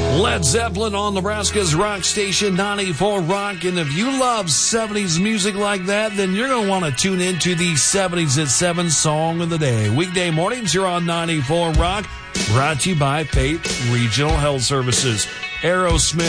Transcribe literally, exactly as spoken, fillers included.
Led Zeppelin on Nebraska's rock station ninety-four Rock. And if you love seventies music like that, then you're going to want to tune into the seventies at seven Song of the Day. Weekday mornings here on ninety-four Rock. Brought to you by Faith Regional Health Services. Aerosmith.